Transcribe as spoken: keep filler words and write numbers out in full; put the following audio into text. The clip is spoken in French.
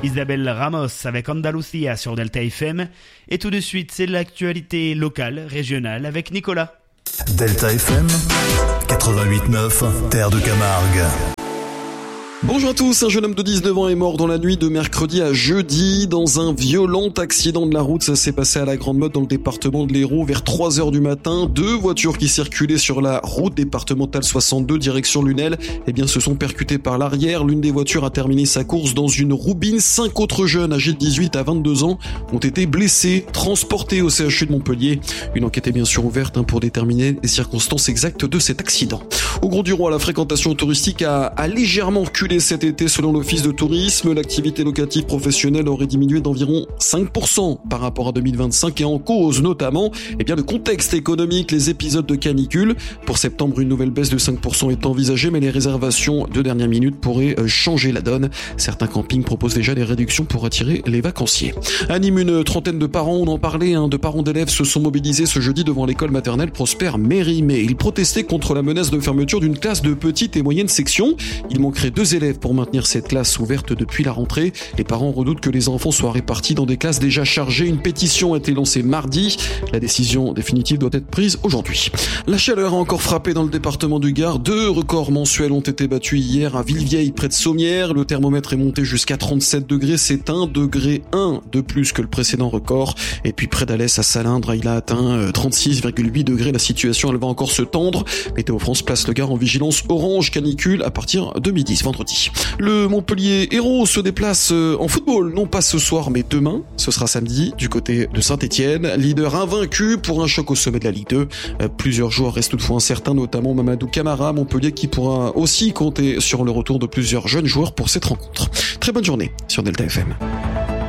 Isabelle Ramos avec Andalusia sur Delta F M. Et tout de suite, c'est l'actualité locale, régionale avec Nicolas. Delta F M, quatre-vingt-huit neuf, Terre de Camargue. Bonjour à tous, un jeune homme de dix-neuf ans est mort dans la nuit de mercredi à jeudi dans un violent accident de la route. Ça s'est passé à la Grande Motte dans le département de l'Hérault vers trois heures du matin. Deux voitures qui circulaient sur la route départementale soixante-deux direction Lunel, eh bien, se sont percutées par l'arrière. L'une des voitures a terminé sa course dans une roubine. Cinq autres jeunes âgés de dix-huit à vingt-deux ans ont été blessés, transportés au C H U de Montpellier. Une enquête est bien sûr ouverte pour déterminer les circonstances exactes de cet accident. Au Grau-du-Roi, la fréquentation touristique a, a légèrement reculé cet été selon l'Office de tourisme. L'activité locative professionnelle aurait diminué d'environ cinq pour cent par rapport à deux mille vingt-cinq et en cause notamment eh bien, le contexte économique, les épisodes de canicule. Pour septembre, une nouvelle baisse de cinq pour cent est envisagée, mais les réservations de dernière minute pourraient changer la donne. Certains campings proposent déjà des réductions pour attirer les vacanciers. À Nîmes, une trentaine de parents, on en parlait, hein, de parents d'élèves se sont mobilisés ce jeudi devant l'école maternelle Prosper Mérimée. Ils protestaient contre la menace de fermeture d'une classe de petite et moyenne section. Il manquerait deux élèves pour maintenir cette classe ouverte depuis la rentrée. Les parents redoutent que les enfants soient répartis dans des classes déjà chargées. Une pétition a été lancée mardi. La décision définitive doit être prise aujourd'hui. La chaleur a encore frappé dans le département du Gard. Deux records mensuels ont été battus hier à Villevieille près de Sommières. Le thermomètre est monté jusqu'à trente-sept degrés. C'est un degré un de plus que le précédent record. Et puis près d'Alès à Salindre, il a atteint trente-six virgule huit degrés. La situation, elle va encore se tendre. Météo France place le Gard en vigilance orange canicule à partir de midi ce vendredi. Le Montpellier Hérault se déplace en football, non pas ce soir mais demain, ce sera samedi du côté de Saint-Etienne, leader invaincu pour un choc au sommet de la Ligue deux. Plusieurs joueurs restent toutefois incertains, notamment Mamadou Camara, Montpellier qui pourra aussi compter sur le retour de plusieurs jeunes joueurs pour cette rencontre. Très bonne journée sur Delta F M.